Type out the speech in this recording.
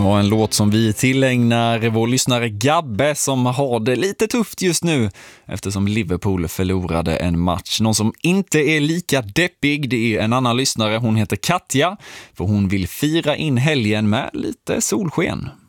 Ja, en låt som vi tillägnar vår lyssnare Gabbe som har det lite tufft just nu eftersom Liverpool förlorade en match. Någon som inte är lika deppig, det är en annan lyssnare. Hon heter Katja, för hon vill fira in helgen med lite solsken.